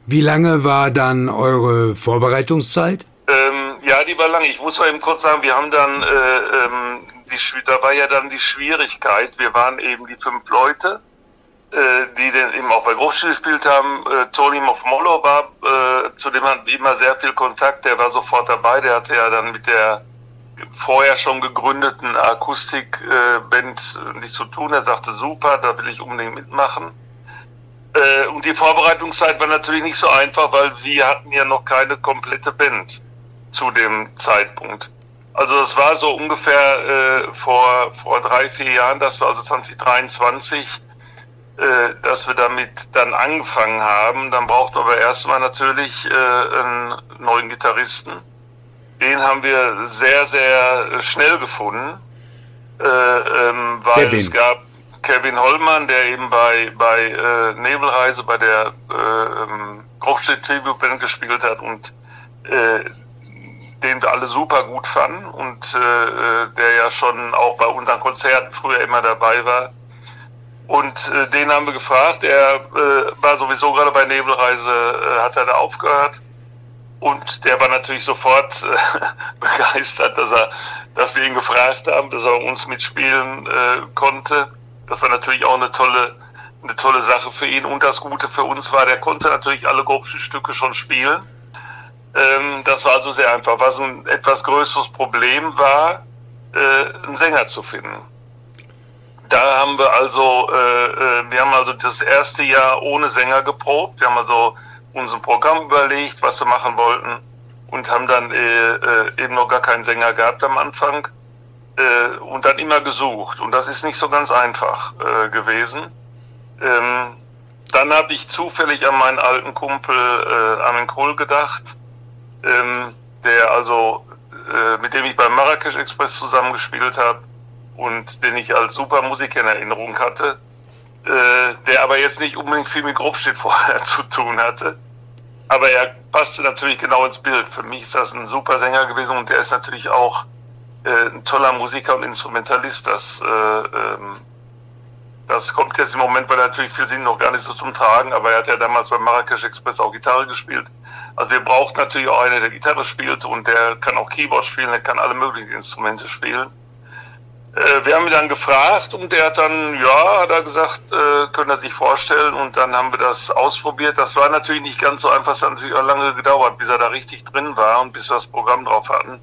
Wie lange war dann eure Vorbereitungszeit? Ja, die war lange. Ich muss mal eben kurz sagen, wir haben dann, da war ja dann die Schwierigkeit, wir waren eben die 5 Leute, die dann eben auch bei Grobschnitt gespielt haben. Toni Mofmolo war, zu dem hatten wir immer sehr viel Kontakt, der war sofort dabei, der hatte ja dann mit der vorher schon gegründeten Akustikband nichts zu tun. Er sagte, super, da will ich unbedingt mitmachen. Und die Vorbereitungszeit war natürlich nicht so einfach, weil wir hatten ja noch keine komplette Band zu dem Zeitpunkt. Also das war so ungefähr vor 3-4 Jahren, das war also 2023, dass wir damit dann angefangen haben. Dann brauchten wir aber erstmal natürlich einen neuen Gitarristen. Den haben wir sehr, sehr schnell gefunden, weil es gab Kevin Hollmann, der eben bei Nebelreise, bei der Grobschnitt Tribute Band gespielt hat und den wir alle super gut fanden und der ja schon auch bei unseren Konzerten früher immer dabei war. Und den haben wir gefragt, er war sowieso gerade bei Nebelreise, hat er da aufgehört. Und der war natürlich sofort begeistert, dass wir ihn gefragt haben, dass er uns mitspielen konnte. Das war natürlich auch eine tolle Sache für ihn. Und das Gute für uns war, der konnte natürlich alle Grobschnitt-Stücke schon spielen. Das war also sehr einfach. Was ein etwas größeres Problem war, einen Sänger zu finden. Da haben wir also das erste Jahr ohne Sänger geprobt. Wir haben also unser Programm überlegt, was wir machen wollten und haben dann eben noch gar keinen Sänger gehabt am Anfang und dann immer gesucht. Und das ist nicht so ganz einfach gewesen. Dann habe ich zufällig an meinen alten Kumpel Armin Krull gedacht, mit dem ich beim Marrakesch Express zusammengespielt habe und den ich als super Musiker in Erinnerung hatte, der aber jetzt nicht unbedingt viel mit Grobschnitt vorher zu tun hatte. Aber er passte natürlich genau ins Bild. Für mich ist das ein super Sänger gewesen und der ist natürlich auch ein toller Musiker und Instrumentalist. Das kommt jetzt im Moment, weil er natürlich viel Sinn noch gar nicht so zum Tragen, aber er hat ja damals beim Marrakesch Express auch Gitarre gespielt. Also wir brauchen natürlich auch einen, der Gitarre spielt und der kann auch Keyboard spielen, der kann alle möglichen Instrumente spielen. Wir haben ihn dann gefragt und der hat dann, hat er gesagt, können er sich vorstellen und dann haben wir das ausprobiert. Das war natürlich nicht ganz so einfach, es hat natürlich auch lange gedauert, bis er da richtig drin war und bis wir das Programm drauf hatten.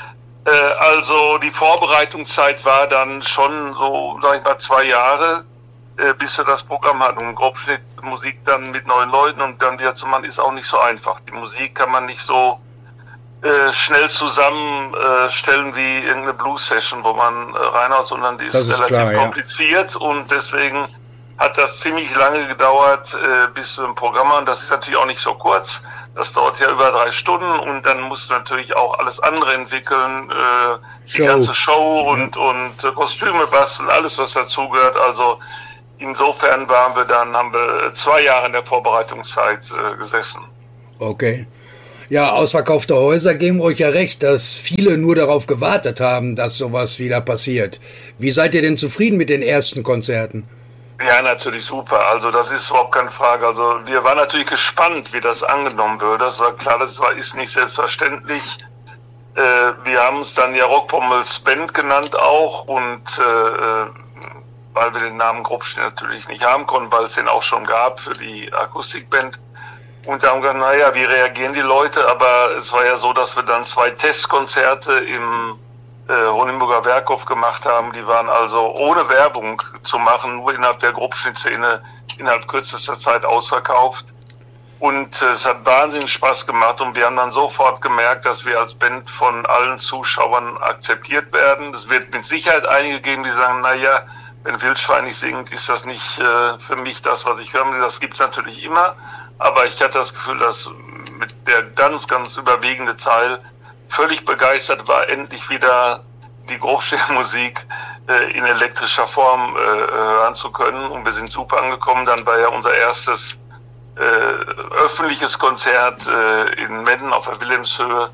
Also die Vorbereitungszeit war dann schon so, sag ich mal, 2 Jahre, bis wir das Programm hatten. Und Grobschnittmusik dann mit neuen Leuten und dann wieder zu machen, ist auch nicht so einfach. Die Musik kann man nicht so schnell zusammenstellen wie irgendeine Blues-Session, wo man reinhaut, sondern die ist relativ kompliziert und deswegen hat das ziemlich lange gedauert, bis wir ein Programm haben. Das ist natürlich auch nicht so kurz. Das dauert ja über 3 Stunden und dann musst du natürlich auch alles andere entwickeln, die ganze Show und Kostüme basteln, alles was dazugehört. Also insofern haben wir 2 Jahre in der Vorbereitungszeit gesessen. Okay. Ja, ausverkaufte Häuser geben euch ja recht, dass viele nur darauf gewartet haben, dass sowas wieder passiert. Wie seid ihr denn zufrieden mit den ersten Konzerten? Ja, natürlich super. Also das ist überhaupt keine Frage. Also wir waren natürlich gespannt, wie das angenommen würde. Das war klar, ist nicht selbstverständlich. Wir haben es dann ja Rockpommels Band genannt auch und weil wir den Namen Grobschnitt natürlich nicht haben konnten, weil es den auch schon gab für die Akustikband. Und da haben wir gesagt, wie reagieren die Leute? Aber es war ja so, dass wir dann 2 Testkonzerte im Honigburger Werkhof gemacht haben. Die waren also ohne Werbung zu machen, nur innerhalb der Grobschnitt-Szene innerhalb kürzester Zeit ausverkauft. Und es hat wahnsinnig Spaß gemacht und wir haben dann sofort gemerkt, dass wir als Band von allen Zuschauern akzeptiert werden. Es wird mit Sicherheit einige geben, die sagen, wenn Wildschwein nicht singt, ist das nicht für mich das, was ich hören will. Das gibt's natürlich immer. Aber ich hatte das Gefühl, dass mit der ganz, ganz überwiegende Teil völlig begeistert war, endlich wieder die Grobschnittmusik in elektrischer Form hören zu können. Und wir sind super angekommen. Dann war ja unser erstes öffentliches Konzert in Metten auf der Wilhelmshöhe.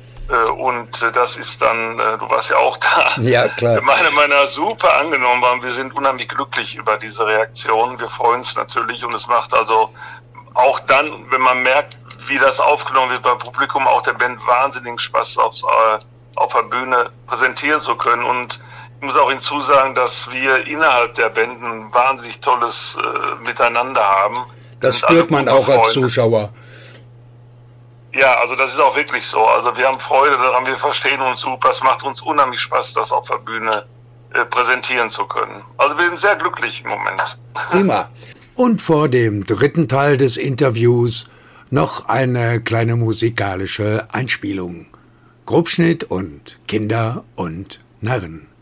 Und das ist dann, du warst ja auch da. Ja, klar. Meiner super angenommen waren. Wir sind unheimlich glücklich über diese Reaktion. Wir freuen uns natürlich und es macht also auch dann, wenn man merkt, wie das aufgenommen wird beim Publikum, auch der Band wahnsinnigen Spaß auf der Bühne präsentieren zu können. Und ich muss auch hinzusagen, dass wir innerhalb der Band ein wahnsinnig tolles Miteinander haben. Das spürt man auch als Zuschauer. Ja, also das ist auch wirklich so. Also wir haben Freude daran, wir verstehen uns super. Es macht uns unheimlich Spaß, das auf der Bühne präsentieren zu können. Also wir sind sehr glücklich im Moment. Prima. Und vor dem dritten Teil des Interviews noch eine kleine musikalische Einspielung. Grobschnitt und Kinder und Narren.